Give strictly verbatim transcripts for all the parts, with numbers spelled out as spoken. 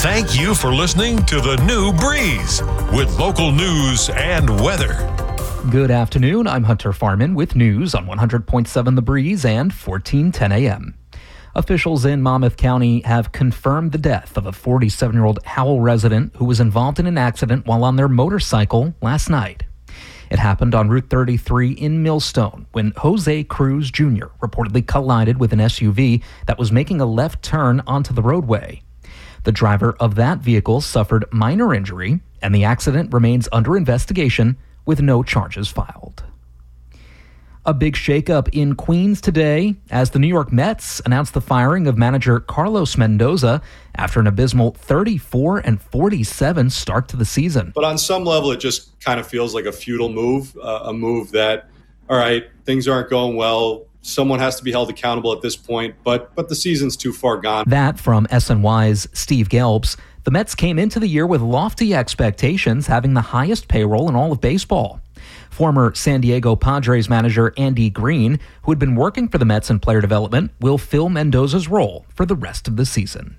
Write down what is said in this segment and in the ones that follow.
Thank you for listening to The New Breeze with local news and weather. Good afternoon. I'm Hunter Farman with news on one hundred point seven The Breeze and fourteen ten A M. Officials in Monmouth County have confirmed the death of a forty-seven-year-old Howell resident who was involved in an accident while on their motorcycle last night. It happened on Route thirty-three in Millstone when Jose Cruz Junior reportedly collided with an S U V that was making a left turn onto the roadway. The driver of that vehicle suffered minor injury, and the accident remains under investigation with no charges filed. A big shakeup in Queens today as the New York Mets announced the firing of manager Carlos Mendoza after an abysmal thirty-four and forty-seven start to the season. But on some level, it just kind of feels like a futile move, uh, a move that, all right, things aren't going well. Someone has to be held accountable at this point, but but the season's too far gone. That from S N Y's Steve Gelbs. The Mets came into the year with lofty expectations, having the highest payroll in all of baseball. Former San Diego Padres manager Andy Green, who had been working for the Mets in player development, will fill Mendoza's role for the rest of the season.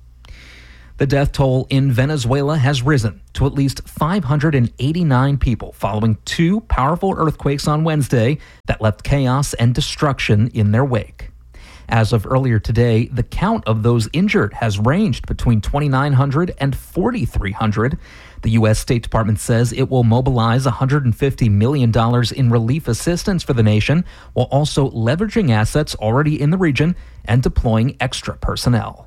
The death toll in Venezuela has risen to at least five hundred eighty-nine people following two powerful earthquakes on Wednesday that left chaos and destruction in their wake. As of earlier today, the count of those injured has ranged between twenty-nine hundred and forty-three hundred. The U S State Department says it will mobilize one hundred fifty million dollars in relief assistance for the nation, while also leveraging assets already in the region and deploying extra personnel.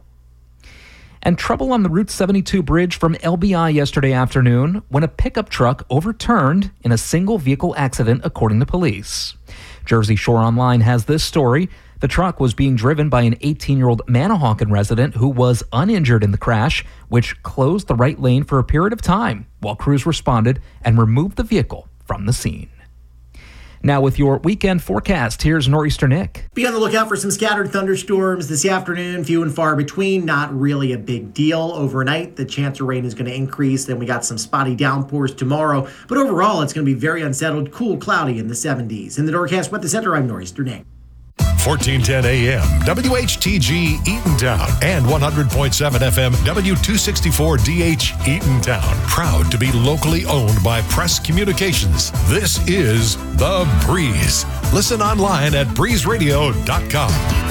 And trouble on the Route seventy-two bridge from L B I yesterday afternoon when a pickup truck overturned in a single vehicle accident, according to police. Jersey Shore Online has this story. The truck was being driven by an eighteen-year-old Manahawkin resident who was uninjured in the crash, which closed the right lane for a period of time while crews responded and removed the vehicle from the scene. Now with your weekend forecast, here's Nor'easter Nick. Be on the lookout for some scattered thunderstorms this afternoon, few and far between, not really a big deal. Overnight, the chance of rain is going to increase. Then we got some spotty downpours tomorrow. But overall, it's going to be very unsettled, cool, cloudy in the seventies. In the Norcast Weather Center, I'm Nor'easter Nick. fourteen ten A M, W H T G Eatontown, and one hundred point seven F M, W two sixty-four D H Eatontown. Proud to be locally owned by Press Communications. This is The Breeze. Listen online at breeze radio dot com.